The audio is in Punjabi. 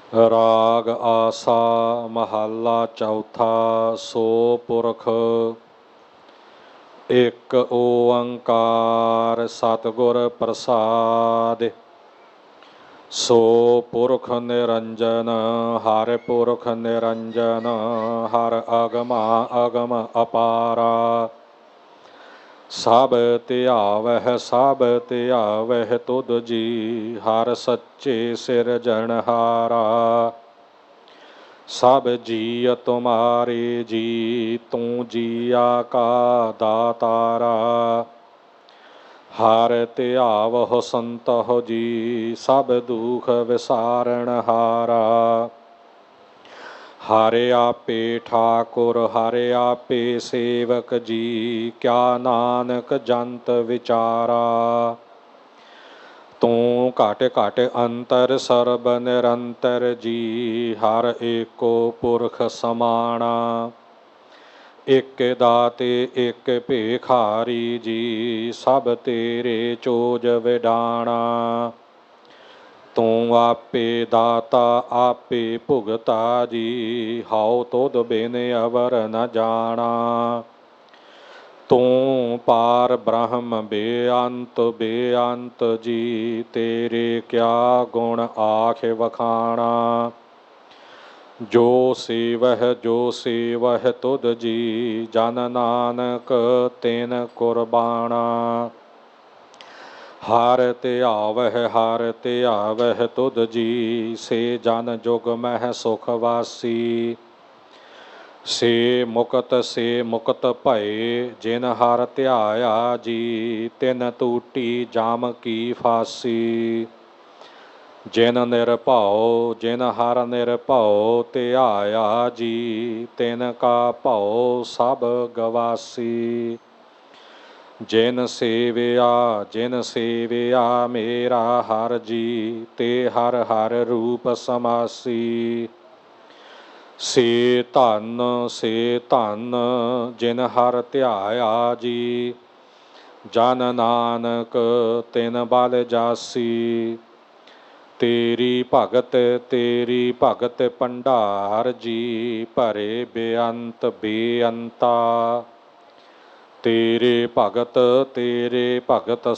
ਰਾਗ ਆਸਾ ਮਹੱਲਾ ਚੌਥਾ। ਸੋ ਪੁਰਖ ਇੱਕ ਓੰਕਾਰ ਸਤਿਗੁਰ ਪ੍ਰਸਾਦਿ। ਸੋ ਪੁਰਖ ਨਿਰੰਜਨ ਹਰਿ ਪੁਰਖ ਨਿਰੰਜਨ ਹਰਿ ਅਗਮਾ ਅਗਮ ਅਪਾਰਾ। ਸਭ ਧਿਆਵਹਿ ਸਭ ਧਿਆਵਹਿ ਤੁਧ ਜੀ ਹਰਿ ਸੱਚੇ ਸਿਰਜਣਹਾਰਾ। ਸਭ ਜੀਅ ਤੁਮਾਰੇ ਜੀ ਤੂੰ ਜੀਆ ਕਾ ਦਾਤਾਰਾ। ਹਰਿ ਧਿਆਵਹੁ ਸੰਤਹੁ ਜੀ ਸਭ ਦੁਖ ਵਿਸਾਰਣਹਾਰਾ। ਹਰਿ ਆਪੇ ਠਾਕੁਰ ਹਰਿ ਆਪੇ ਸੇਵਕ ਜੀ ਕਿਆ ਨਾਨਕ ਜੰਤ ਵਿਚਾਰਾ। ਤੂੰ ਘਟ ਘਟ ਅੰਤਰ ਸਰਬ ਨਿਰੰਤਰ ਜੀ ਹਰਿ ਏਕੋ ਪੁਰਖ ਸਮਾਣਾ। ਇਕ ਦਾਤੇ ਇਕ ਭੇਖਾਰੀ ਜੀ ਸਭ ਤੇਰੇ ਚੋਜ ਵਿਡਾਣਾ। ਤੂੰ ਆਪੇ ਦਾਤਾ ਆਪੇ ਭੁਗਤਾ ਜੀ ਹਉ ਤੁਧ ਬਿਨ ਅਵਰ ਨ ਜਾਣਾ। ਤੂੰ ਪਾਰ ਬ੍ਰਹਮ ਬੇਅੰਤ ਬੇਅੰਤ ਜੀ ਤੇਰੇ ਕਿਆ ਗੁਣ ਆਖ ਵਖਾਣਾ। ਜੋ ਸੇਵਹਿ ਤੁਧ ਜੀ ਜਨ ਨਾਨਕ ਤਿਨ ਕੁਰਬਾਣਾ। ਹਰਿ ਧਿਆਵਹਿ ਤੁਧ ਜੀ ਸੇ ਜਨ ਜੁਗ ਮਹਿ ਸੁਖ ਵਾਸੀ। ਸੇ ਮੁਕਤ ਭਏ ਜਿਨ ਹਰਿ ਧਿਆਇਆ ਜੀ ਤਿਨ ਟੂਟੀ ਜਮ ਕੀ ਫਾਸੀ। ਜਿਨ ਹਰਿ ਨਿਰਭਉ ਧਿਆਇਆ ਜੀ ਤਿਨ ਕਾ ਭਉ ਸਭ ਗਵਾਸੀ। ਜਿਨ ਸੇਵਿਆ ਮੇਰਾ ਹਰਿ ਜੀ ਤੇ ਹਰਿ ਹਰਿ ਰੂਪ ਸਮਾਸੀ। ਸੇ ਧਨ ਜਿਨ ਹਰਿ ਧਿਆਇਆ ਜੀ ਜਨ ਨਾਨਕ ਤਿਨ ਬਲ ਜਾਸੀ। ਤੇਰੀ ਭਗਤ ਭੰਡਾਰ ਜੀ ਭਰੇ ਬੇਅੰਤ ਬੇਅੰਤਾ। ਤੇਰੇ ਭਗਤ